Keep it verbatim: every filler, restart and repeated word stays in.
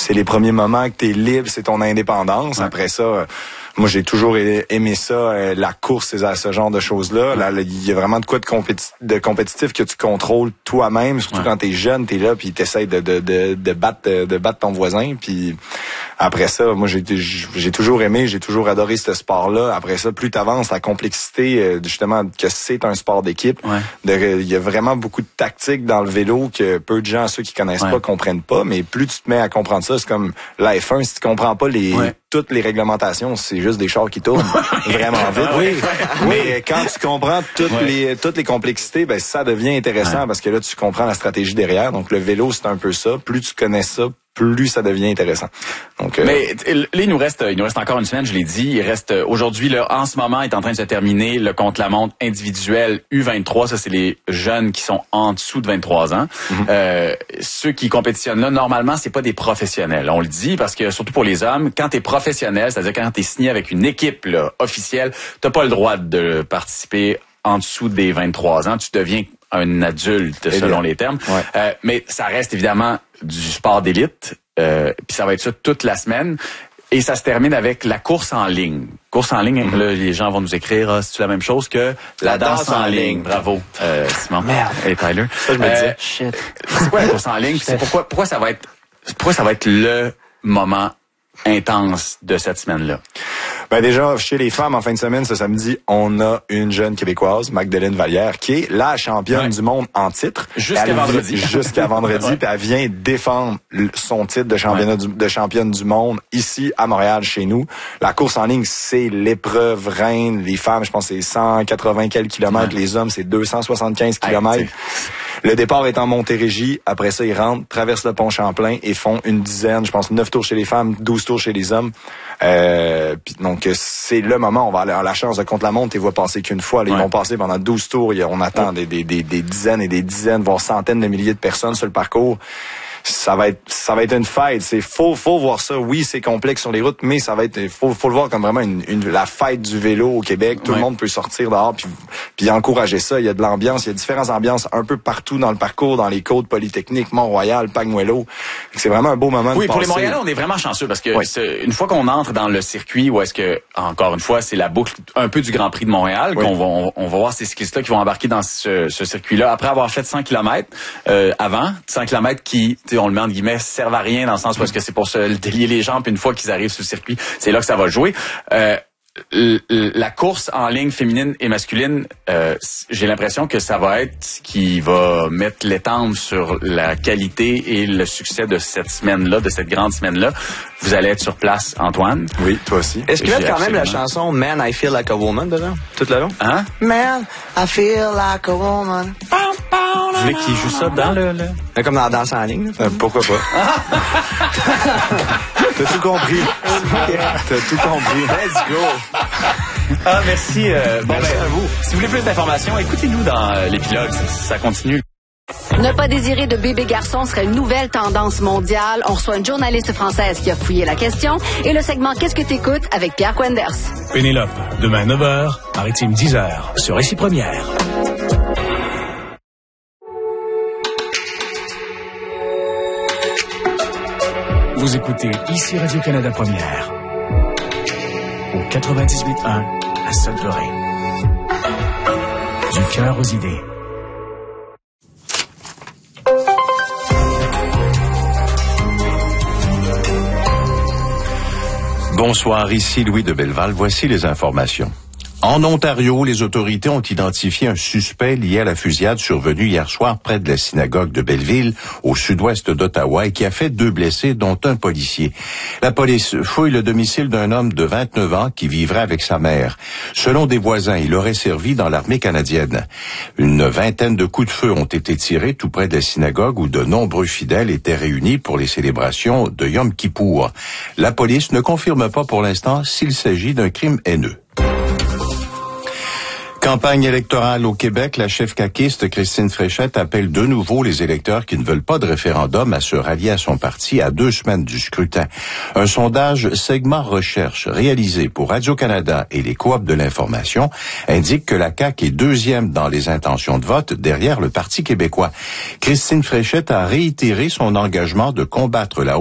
c'est les premiers moments que t'es libre, c'est ton indépendance. Ouais. Après ça, moi, j'ai toujours aimé ça, euh, la course, et ce genre de choses-là. Là, il y a vraiment de quoi de, compéti- de compétitif que tu contrôles toi-même, surtout ouais. quand t'es jeune, t'es là, puis t'essayes de, de, de, de battre, de, de battre ton voisin. Puis après ça, moi, j'ai, j'ai toujours aimé, j'ai toujours adoré ce sport-là. Après ça, plus t'avances, la complexité, justement, que c'est un sport d'équipe. Ouais. De, il y a vraiment beaucoup de tactiques dans le vélo que peu de gens, ceux qui connaissent ouais. pas, comprennent pas. Mais plus tu te mets à comprendre ça, c'est comme la F un, si tu comprends pas les ouais. toutes les réglementations, c'est juste des chars qui tournent vraiment vite. Oui. Mais quand tu comprends toutes ouais. les toutes les complexités, ben ça devient intéressant ouais. parce que là tu comprends la stratégie derrière. Donc le vélo, c'est un peu ça. Plus tu connais ça, plus ça devient intéressant. Donc, euh... Mais là, il nous reste, il nous reste encore une semaine, je l'ai dit. Il reste aujourd'hui, là, en ce moment, est en train de se terminer le contre-la-montre individuel U vingt-trois. Ça, c'est les jeunes qui sont en dessous de vingt-trois ans. Mm-hmm. Euh, ceux qui compétitionnent là, normalement, c'est pas des professionnels. On le dit parce que surtout pour les hommes, quand t'es professionnel, c'est-à-dire quand t'es signé avec une équipe là, officielle, t'as pas le droit de participer en dessous des vingt-trois ans. Tu deviens un adulte selon les termes. Ouais. Euh, mais ça reste évidemment du sport d'élite. Euh, puis ça va être ça toute la semaine. Et ça se termine avec la course en ligne. Course en ligne, mm-hmm. là, les gens vont nous écrire, ah, c'est la même chose que la, la danse, danse en ligne. ligne. Bravo, euh, Simon. Merde. Et Tyler. Ça, je me euh, disais. Shit. C'est quoi la course en ligne? C'est pourquoi, pourquoi ça va être, pourquoi ça va être le moment intense de cette semaine-là? Ben déjà, chez les femmes, en fin de semaine, ce samedi, on a une jeune Québécoise, Magdeleine Vallière, qui est la championne ouais. du monde en titre. Jusqu'à elle vendredi. Jusqu'à vendredi, ouais. puis elle vient défendre son titre de championne, ouais. du, de championne du monde ici à Montréal, chez nous. La course en ligne, c'est l'épreuve reine. Les femmes, je pense, c'est cent quatre-vingts quelques kilomètres. Ouais. Les hommes, c'est deux cent soixante-quinze kilomètres. Hey, le départ est en Montérégie. Après ça, ils rentrent, traversent le pont Champlain et font une dizaine, je pense, neuf tours chez les femmes, douze tours chez les hommes. Euh, pis donc c'est le moment, on va aller à la chance de contre-la-montre et voit passer qu'une fois. Là, ouais. Ils vont passer pendant douze tours. On attend ouais. des, des, des, des dizaines et des dizaines, voire centaines de milliers de personnes sur le parcours. Ça va être, ça va être une fête. C'est faut, faut voir ça. Oui, c'est complexe sur les routes, mais ça va être, faut, faut le voir comme vraiment une, une la fête du vélo au Québec. Tout ouais. le monde peut sortir dehors puis, puis encourager ça. Il y a de l'ambiance, il y a différentes ambiances un peu partout dans le parcours, dans les côtes Polytechnique, Mont-Royal, Pagnuelo. C'est vraiment un beau moment. Oui, de pour passer. les Montréalais, on est vraiment chanceux parce que oui. c'est, une fois qu'on entre dans le circuit, où est-ce que, encore une fois, c'est la boucle un peu du Grand Prix de Montréal, oui. qu'on va, on, on va voir ces cyclistes-là qui vont embarquer dans ce, ce circuit-là après avoir fait cent kilomètres euh, avant, cent kilomètres qui, tu sais, on le met entre guillemets, servent à rien dans le sens où est-ce que c'est pour se délier les jambes, puis une fois qu'ils arrivent sur le circuit, c'est là que ça va jouer. Euh, la course en ligne féminine et masculine, euh, j'ai l'impression que ça va être ce qui va mettre l'étendre sur la qualité et le succès de cette semaine-là, de cette grande semaine-là. Vous allez être sur place, Antoine. Oui, toi aussi. Est-ce qu'il y a quand même la chanson Man, I Feel Like a Woman dedans, tout le long? Hein? Man, I Feel Like a Woman. Vous voulez qu'il joue ça dans le... le... Mais comme dans la danse en ligne. Euh, pourquoi pas? T'as tout compris. T'as tout compris. Let's go. Ah, merci. Euh, bon, merci ben, à vous. Si vous voulez plus d'informations, écoutez-nous dans euh, l'épilogue. Ça, ça continue. Ne pas désirer de bébé garçon serait une nouvelle tendance mondiale. On reçoit une journaliste française qui a fouillé la question et le segment Qu'est-ce que t'écoutes avec Pierre Quenders. Pénélope, demain neuf heures, Maritime dix heures, sur Récit Première. Vous écoutez ici Radio-Canada Première au quatre-vingt-dix-huit un à Sudbury. Du cœur aux idées. Bonsoir, ici Louis de Belleval. Voici les informations. En Ontario, les autorités ont identifié un suspect lié à la fusillade survenue hier soir près de la synagogue de Belleville, au sud-ouest d'Ottawa, et qui a fait deux blessés, dont un policier. La police fouille le domicile d'un homme de vingt-neuf ans qui vivrait avec sa mère. Selon des voisins, il aurait servi dans l'armée canadienne. Une vingtaine de coups de feu ont été tirés tout près de la synagogue où de nombreux fidèles étaient réunis pour les célébrations de Yom Kippour. La police ne confirme pas pour l'instant s'il s'agit d'un crime haineux. Campagne électorale au Québec, la chef caquiste Christine Fréchette appelle de nouveau les électeurs qui ne veulent pas de référendum à se rallier à son parti à deux semaines du scrutin. Un sondage Segment Recherche réalisé pour Radio-Canada et les coops de l'information indique que la C A Q est deuxième dans les intentions de vote derrière le Parti québécois. Christine Fréchette a réitéré son engagement de combattre la